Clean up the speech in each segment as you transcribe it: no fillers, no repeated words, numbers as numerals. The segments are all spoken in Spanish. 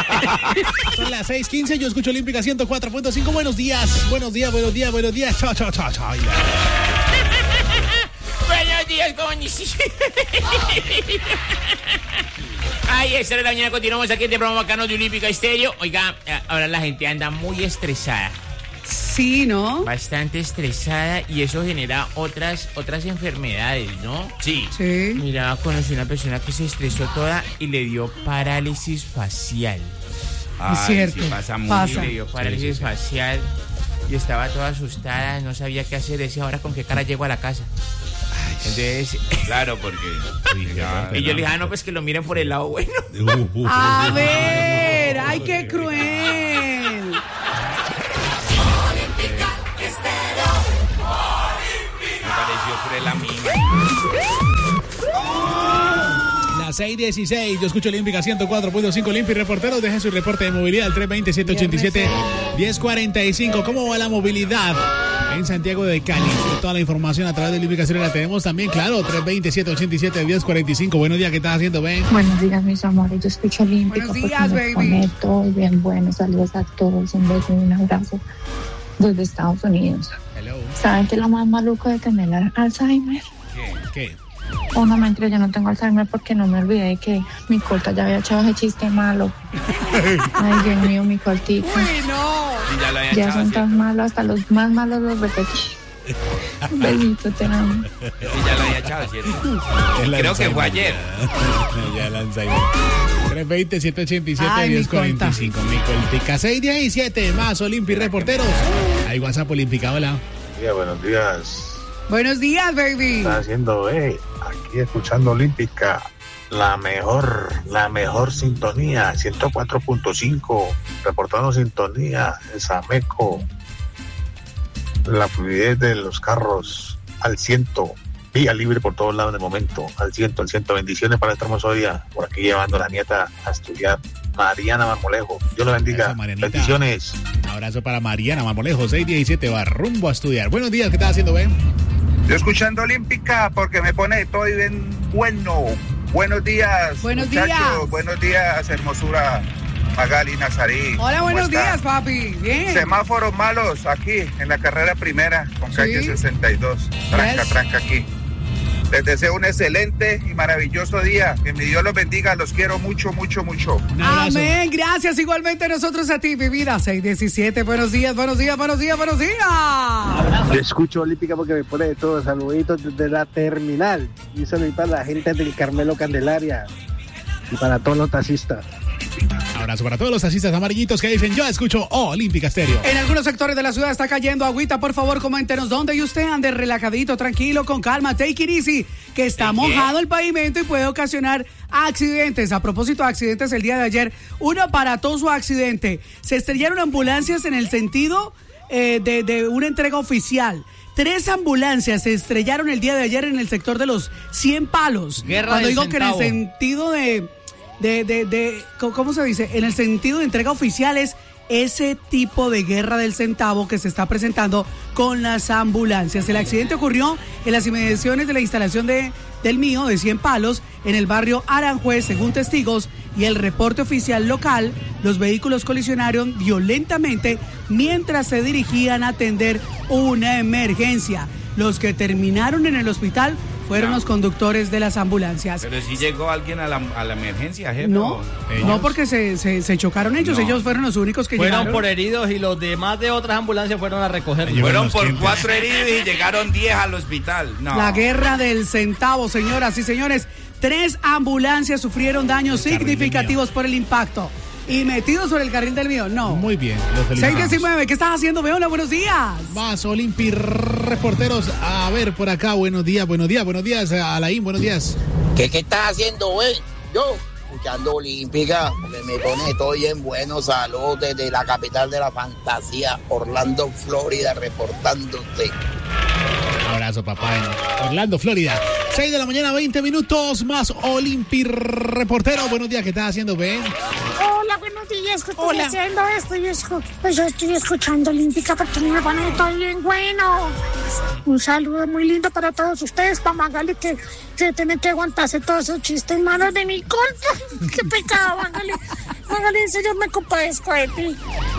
Son las 6:15, yo escucho Olímpica 104.5. Buenos días. Chao. Buenos días, Gonis. Ay, esta es la mañana, continuamos aquí en el programa bacano de Olímpica Estéreo. Oiga, ahora la gente anda muy estresada. Sí, ¿no? Bastante estresada y eso genera otras enfermedades, ¿no? Sí. Mira, conocí una persona que se estresó toda y le dio parálisis facial. Es cierto. Sí, pasa. Le dio parálisis facial y estaba toda asustada, no sabía qué hacer. Decía, ¿ahora con qué cara llego a la casa? Entonces, claro, porque... y yo le dije, no, pues que lo miren por el lado bueno. A ver, ¡ay, qué cruel! Me pareció cruel a mí. Las 6:16, yo escucho Olímpica 104.5. Olímpica Reporteros, deje su reporte de movilidad al 320-787-1045. ¿Cómo va la movilidad en Santiago de Cali? Toda la información a través de Olímpica Estéreo la tenemos también, claro, 320-787-1045. Buenos días, ¿qué estás haciendo, Ben? Buenos días, mis amores, yo escucho Olímpica. Buenos días, baby. Todo bien, bueno, saludos a todos, un beso y un abrazo desde Estados Unidos. Hello. ¿Saben qué es lo más maluco de tener Alzheimer? ¿Qué? Oh, no, mentira, yo no tengo Alzheimer porque no me olvidé que mi corta ya había echado ese chiste malo. Ay, Dios mío, mi cortita. ¡Uy, no! Ya son tan malos, hasta los más malos los repetí. Un besito, te amo. Y ya lo había echado, ¿cierto? Creo que fue ayer. Ya el Alzheimer. 320-787-1045. Mi coltica 6:17, más Olímpica Reporteros. Hay WhatsApp Olímpica, hola. Buenos días. Buenos días, baby. ¿Qué estás haciendo, aquí escuchando Olímpica, la mejor sintonía, 104.5, reportando sintonía, el Sameco, la fluidez de los carros al 100, vía libre por todos lados de momento, al 100. Bendiciones para esta hermoso día, por aquí llevando a la nieta a estudiar, Mariana Marmolejo. Dios la bendiga. Bendiciones. Un abrazo para Mariana Marmolejo, 6:17, va rumbo a estudiar. Buenos días, ¿qué estás haciendo, Ben? Yo escuchando Olímpica porque me pone todo bien bueno. Buenos días, buenos muchachos. Días. Buenos días, hermosura Magali Nazarí. Hola, buenos días, papi. Bien. Semáforos malos aquí en la carrera primera con calle 62. Tranca aquí. Les deseo un excelente y maravilloso día. Que mi Dios los bendiga. Los quiero mucho. Amén. Gracias. Igualmente nosotros a ti, mi vida. 6:17. Buenos días. Yo escucho Olímpica porque me pone de todo. Saluditos desde la terminal. Y saludos para la gente del Carmelo Candelaria. Y para todos los taxistas. Abrazo para todos los taxistas amarillitos que dicen, yo escucho Olímpica Estéreo. En algunos sectores de la ciudad está cayendo agüita. Por favor, coméntenos dónde y usted ande relajadito, tranquilo, con calma. Take it easy, que está mojado el pavimento y puede ocasionar accidentes. A propósito de accidentes, el día de ayer, un aparatoso accidente. Se estrellaron ambulancias en el sentido de una entrega oficial. 3 ambulancias se estrellaron el día de ayer en el sector de los 100 palos. Cuando digo que en el sentido de ¿cómo se dice? En el sentido de entrega oficial es ese tipo de guerra del centavo que se está presentando con las ambulancias. El accidente ocurrió en las inmediaciones de la instalación del Mío de 100 palos en el barrio Aranjuez, según testigos y el reporte oficial local. Los vehículos colisionaron violentamente mientras se dirigían a atender una emergencia. Los que terminaron en el hospital fueron los conductores de las ambulancias. Pero si llegó alguien a la emergencia, jefe. No, porque se chocaron ellos. No. Ellos fueron los únicos que llegaron. Fueron por heridos y los demás de otras ambulancias fueron a recogerlos. Fueron por 4 heridos y llegaron 10 al hospital. No. La guerra del centavo, señoras y señores. 3 ambulancias sufrieron daños significativos por el impacto. Y metidos sobre el carril del Mío, no. Muy bien. 6:19, ¿qué estás haciendo, Veola? Buenos días. Más Olímpica Reporteros. A ver, por acá, buenos días. Alain, buenos días. ¿Qué estás haciendo, güey? Yo, escuchando Olímpica, porque me pone todo bien bueno. Saludos desde la capital de la fantasía, Orlando, Florida, reportándote. Un abrazo, papá, en Orlando, Florida. 6 de la mañana, 20 minutos, más Olímpica Reportero. Buenos días, ¿qué estás haciendo, Ben? Hola, buenos días, ¿qué estoy haciendo esto? Yo estoy escuchando Olímpica porque me pone todo bien bueno. Un saludo muy lindo para todos ustedes, para Magali, que tiene que aguantarse todos esos chistes malos de mi culpa. Qué pecado, Magali. Magali, yo me compadezco de ti.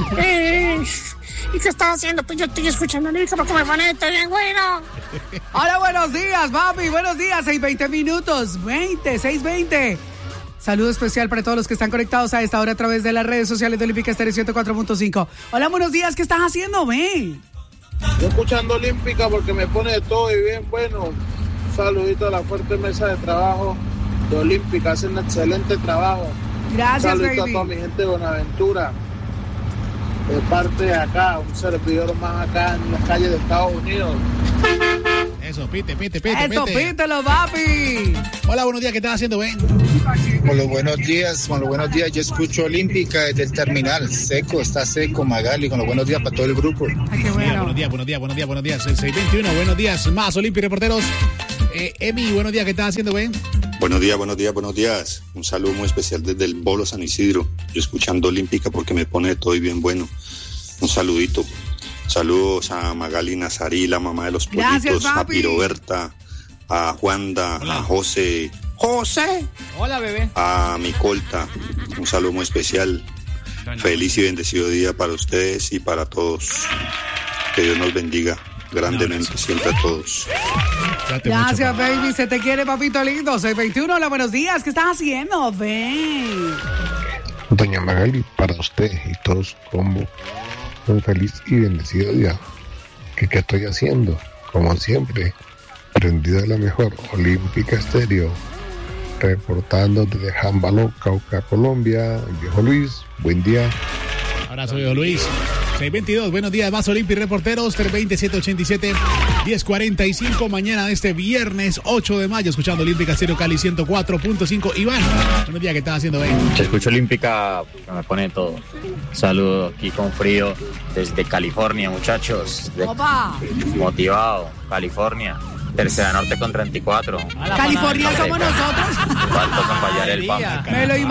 ¿Y qué estás haciendo? Pues yo estoy escuchando Olímpica porque me pone esto bien bueno. Hola, buenos días, papi. Buenos días, 6:20 minutos. 6:20. Saludo especial para todos los que están conectados a esta hora a través de las redes sociales de Olímpica Estéreo 104.5. Hola, buenos días. ¿Qué estás haciendo, ven? Yo escuchando Olímpica porque me pone de todo y bien bueno. Un saludito a la fuerte mesa de trabajo de Olímpica. Hacen un excelente trabajo. Gracias, un saludito baby. a toda mi gente de Buenaventura. De parte de acá, un servidor más acá en las calles de Estados Unidos. Eso, pite. Eso, pítelo, papi. Hola, buenos días, ¿qué estás haciendo, Ben? Con los buenos días, yo escucho Olímpica desde el terminal. Está seco, Magali, con los buenos días para todo el grupo. Ay, qué bueno. Buenos días. 6:21, buenos días. Más Olímpica Reporteros. Emi, buenos días, ¿qué estás haciendo, Ben? Buenos días. Un saludo muy especial desde el Bolo San Isidro. Yo escuchando Olímpica porque me pone de todo y bien bueno. Un saludito. Saludos a Magali Nazarí, la mamá de los pollitos, a Piroberta, a Juanda, a José. Hola, bebé. A mi colta. Un saludo muy especial. Feliz y bendecido día para ustedes y para todos. Que Dios nos bendiga grandemente siempre a todos. Gracias, baby. Se te quiere, papito lindo. 6:21. Hola, buenos días. ¿Qué estás haciendo? Ven. Doña Magali, para usted y todo su combo, un feliz y bendecido día. ¿Qué estoy haciendo? Como siempre, prendido a la mejor Olímpica Estéreo, reportando desde Jámbalo, Cauca, Colombia. Viejo Luis, buen día. Abrazo, viejo Luis. 6:22, buenos días, más Olímpica Reporteros, 320-787-1045, mañana de este viernes 8 de mayo, escuchando Olímpica Estéreo Cali 104.5. Iván, buenos días, ¿qué estás haciendo, Ben? Te escucho Olímpica, me pone todo. Saludo aquí con frío desde California, muchachos. Opa. Motivado, California. Tercera Norte con 34. California somos nosotros. ¿Cuánto con fallar el pan? Me lo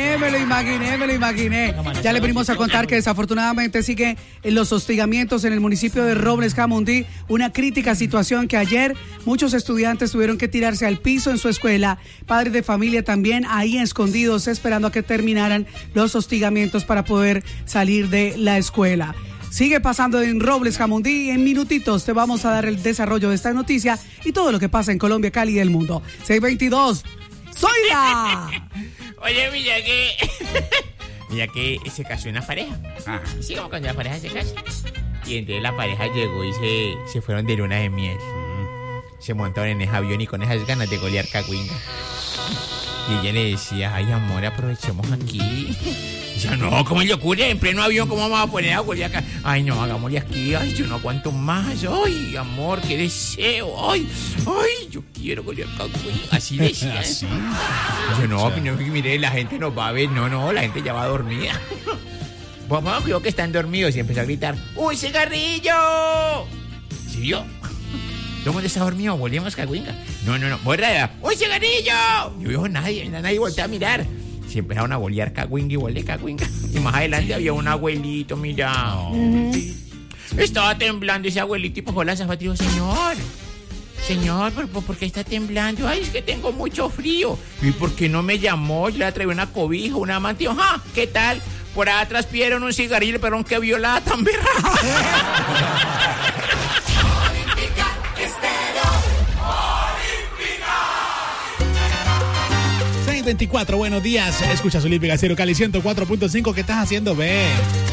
imaginé. Ya le venimos a contar que desafortunadamente siguen los hostigamientos en el municipio de Robles, Jamundí. Una crítica situación que ayer muchos estudiantes tuvieron que tirarse al piso en su escuela. Padres de familia también ahí escondidos esperando a que terminaran los hostigamientos para poder salir de la escuela. Sigue pasando en Robles, Jamundí. En minutitos te vamos a dar el desarrollo de esta noticia y todo lo que pasa en Colombia, Cali y el mundo. 6:22. ¡Soyla! Oye, mira que se casó una pareja. Sí, como cuando la pareja se casa. Y entonces la pareja llegó y se fueron de luna de miel. Se montaron en ese avión y con esas ganas de golear cagüinga. Y ella le decía, ay, amor, aprovechemos aquí. Y yo, no, ¿cómo le ocurre? En pleno avión, ¿cómo vamos a poner a golear acá? Ay, no, hagámosle aquí. Ay, yo no aguanto más. Ay, amor, qué deseo. Ay, yo quiero golear cagüinga. Así decía. ¿Sí? Yo, no, mire, la gente nos va a ver. No, la gente ya va dormida. Vamos, creo que están dormidos. Y empezó a gritar, ¡uy, cigarrillo! ¿Sí vio? ¿Todo el mundo está dormido? ¿Volvemos cagüinga? No, borra. ¡Uy, cigarrillo! Yo veo nadie voltea a mirar. Se empezaron a bolear cagüinga y volé cagüinga. Y más adelante había un abuelito, mira. Estaba temblando ese abuelito y bajó la zapata y dijo, Señor, ¿por qué está temblando? Ay, es que tengo mucho frío. ¿Y por qué no me llamó? Yo le traía una cobija, una mantilla. ¡Ja! ¿Qué tal? Por ahí atrás pidieron un cigarrillo, pero que violada tan berraca. 6:24, buenos días. Escuchas Olímpica Estéreo Cali 104.5. ¿Qué estás haciendo, Ben?